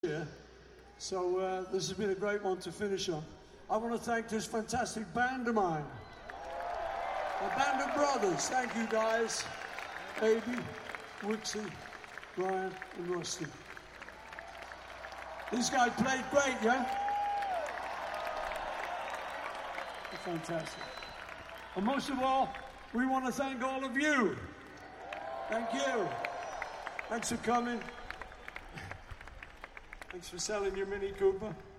year. So this has been a great one to finish on. I want to thank this fantastic band of mine. A band of brothers. Thank you, guys. Aby, Wixie, Brian, and Rusty. These guys played great, yeah? Fantastic. And most of all, we want to thank all of you. Thank you. Thanks for coming. Thanks for selling your Mini Cooper.